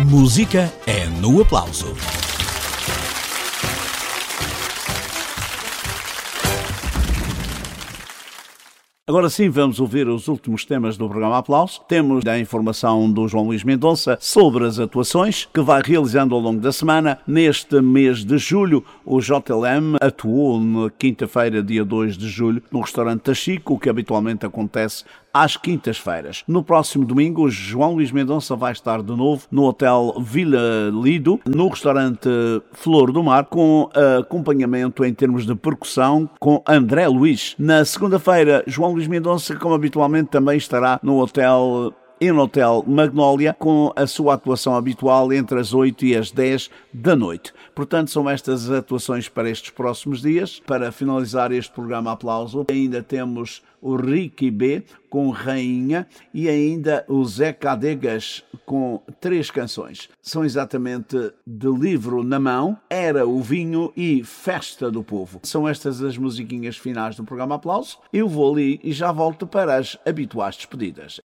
Música é no aplauso. Agora sim, vamos ouvir os últimos temas do programa Aplauso. Temos a informação do João Luís Mendonça sobre as atuações que vai realizando ao longo da semana. Neste mês de julho, o JLM atuou na quinta-feira, dia 2 de julho, no restaurante Tachico, o que habitualmente acontece às quintas-feiras. No próximo domingo, o João Luís Mendonça vai estar de novo no Hotel Vila Lido, no restaurante Flor do Mar, com acompanhamento em termos de percussão com André Luiz. Na segunda-feira, João Luís Mendonça, como habitualmente, também estará no Hotel Magnólia, com a sua atuação habitual entre as 8 e as 10 da noite. Portanto, são estas as atuações para estes próximos dias. Para finalizar este programa Aplauso, ainda temos o Ricky B com Rainha e ainda o Zé Cadegas com 3 canções. São exatamente De Livro na Mão, Era o Vinho e Festa do Povo. São estas as musiquinhas finais do programa Aplauso. Eu vou ali e já volto para as habituais despedidas.